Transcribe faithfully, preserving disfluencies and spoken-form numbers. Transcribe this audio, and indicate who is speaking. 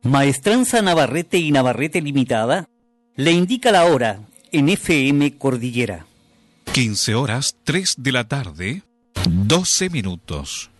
Speaker 1: Maestranza Navarrete y Navarrete Limitada le indica la hora en F M Cordillera.
Speaker 2: quince horas, tres de la tarde, doce minutos.